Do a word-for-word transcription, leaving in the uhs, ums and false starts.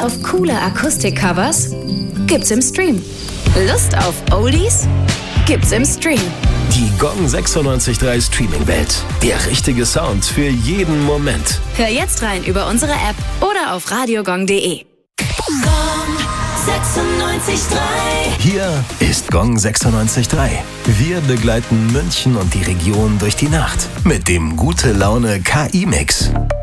auf coole Akustik-Covers? Gibt's im Stream. Lust auf Oldies? Gibt's im Stream. Die Gong sechsundneunzig Komma drei Streaming-Welt. Der richtige Sound für jeden Moment. Hör jetzt rein über unsere App oder auf radiogong punkt de. Gong sechsundneunzig Komma drei. Hier ist Gong sechsundneunzig Komma drei. Wir begleiten München und die Region durch die Nacht mit dem Gute Laune K I-Mix.